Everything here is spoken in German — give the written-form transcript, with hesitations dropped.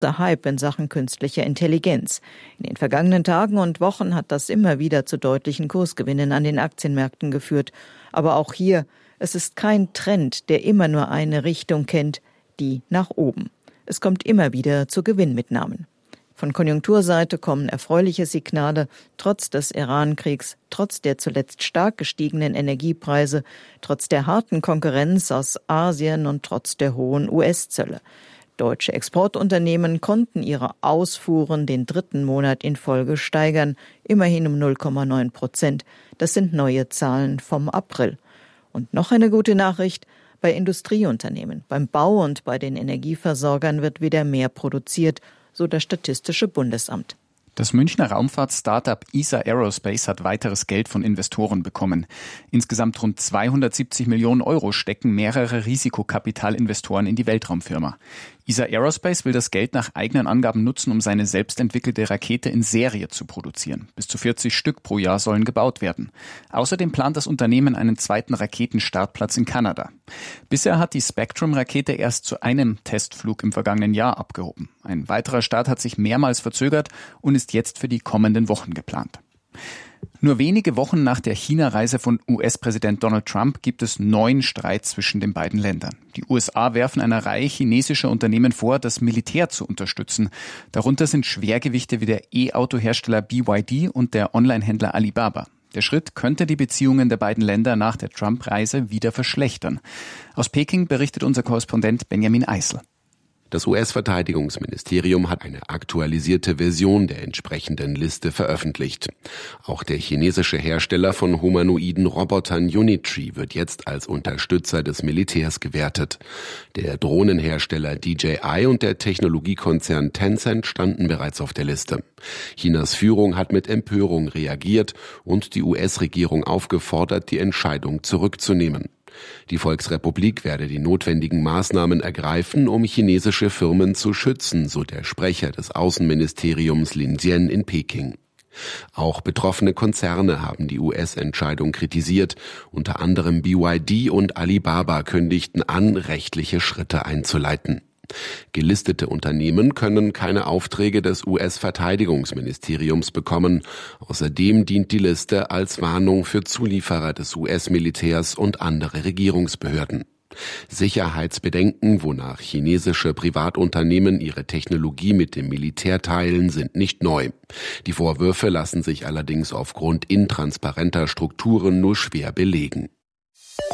Der Hype in Sachen künstlicher Intelligenz. In den vergangenen Tagen und Wochen hat das immer wieder zu deutlichen Kursgewinnen an den Aktienmärkten geführt. Aber auch hier, es ist kein Trend, der immer nur eine Richtung kennt, die nach oben. Es kommt immer wieder zu Gewinnmitnahmen. Von Konjunkturseite kommen erfreuliche Signale, trotz des Iran-Kriegs, trotz der zuletzt stark gestiegenen Energiepreise, trotz der harten Konkurrenz aus Asien und trotz der hohen US-Zölle. Deutsche Exportunternehmen konnten ihre Ausfuhren den 3. Monat in Folge steigern, immerhin um 0,9%. Das sind neue Zahlen vom April. Und noch eine gute Nachricht: Bei Industrieunternehmen, beim Bau und bei den Energieversorgern wird wieder mehr produziert, so das Statistische Bundesamt. Das Münchner Raumfahrt-Startup ESA Aerospace hat weiteres Geld von Investoren bekommen. Insgesamt rund 270 Millionen Euro stecken mehrere Risikokapitalinvestoren in die Weltraumfirma. ESA Aerospace will das Geld nach eigenen Angaben nutzen, um seine selbstentwickelte Rakete in Serie zu produzieren. Bis zu 40 Stück pro Jahr sollen gebaut werden. Außerdem plant das Unternehmen einen zweiten Raketenstartplatz in Kanada. Bisher hat die Spectrum-Rakete erst zu einem Testflug im vergangenen Jahr abgehoben. Ein weiterer Start hat sich mehrmals verzögert und ist jetzt für die kommenden Wochen geplant. Nur wenige Wochen nach der China-Reise von US-Präsident Donald Trump gibt es neuen Streit zwischen den beiden Ländern. Die USA werfen einer Reihe chinesischer Unternehmen vor, das Militär zu unterstützen. Darunter sind Schwergewichte wie der E-Auto-Hersteller BYD und der Online-Händler Alibaba. Der Schritt könnte die Beziehungen der beiden Länder nach der Trump-Reise wieder verschlechtern. Aus Peking berichtet unser Korrespondent Benjamin Eisel. Das US-Verteidigungsministerium hat eine aktualisierte Version der entsprechenden Liste veröffentlicht. Auch der chinesische Hersteller von humanoiden Robotern Unitree wird jetzt als Unterstützer des Militärs gewertet. Der Drohnenhersteller DJI und der Technologiekonzern Tencent standen bereits auf der Liste. Chinas Führung hat mit Empörung reagiert und die US-Regierung aufgefordert, die Entscheidung zurückzunehmen. Die Volksrepublik werde die notwendigen Maßnahmen ergreifen, um chinesische Firmen zu schützen, so der Sprecher des Außenministeriums Lin Jian in Peking. Auch betroffene Konzerne haben die US-Entscheidung kritisiert. Unter anderem BYD und Alibaba kündigten an, rechtliche Schritte einzuleiten. Gelistete Unternehmen können keine Aufträge des US-Verteidigungsministeriums bekommen. Außerdem dient die Liste als Warnung für Zulieferer des US-Militärs und andere Regierungsbehörden. Sicherheitsbedenken, wonach chinesische Privatunternehmen ihre Technologie mit dem Militär teilen, sind nicht neu. Die Vorwürfe lassen sich allerdings aufgrund intransparenter Strukturen nur schwer belegen.